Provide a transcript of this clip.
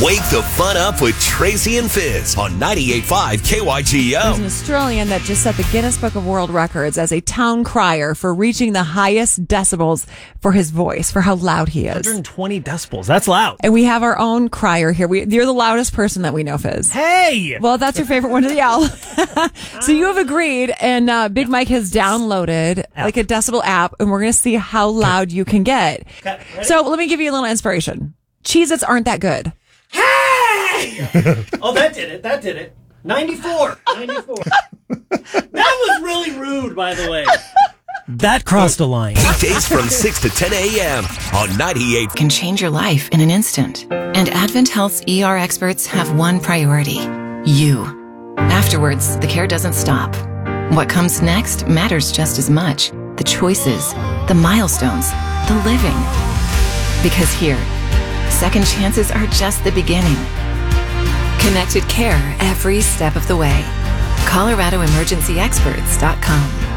Wake the fun up with Tracy and Fizz on 98.5 KYGO. There's an Australian that just set the Guinness Book of World Records as a town crier for reaching the highest decibels for his voice, for how loud he is. 120 decibels. That's loud. And we have our own crier here. You're the loudest person that we know, Fizz. Hey! Well, that's your favorite one to yell. So you have agreed, and Big Mike has downloaded like a decibel app, and we're going to see how loud you can get. Okay, so let me give you a little inspiration. Cheez-Its aren't that good. Hey! Oh, that did it. 94. That was really rude, by the way. That crossed a line. Weekdays from 6 to 10 a.m. on 98. Can change your life in an instant. And Advent Health's ER experts have one priority: you. Afterwards, the care doesn't stop. What comes next matters just as much. The choices, the milestones, the living. Because here, second chances are just the beginning. Connected care every step of the way. ColoradoEmergencyExperts.com.